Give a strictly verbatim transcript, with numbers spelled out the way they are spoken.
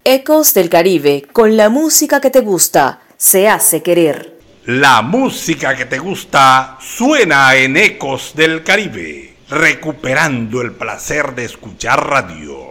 Ecos del Caribe, con la música que te gusta, se hace querer. La música que te gusta suena en Ecos del Caribe, recuperando el placer de escuchar radio.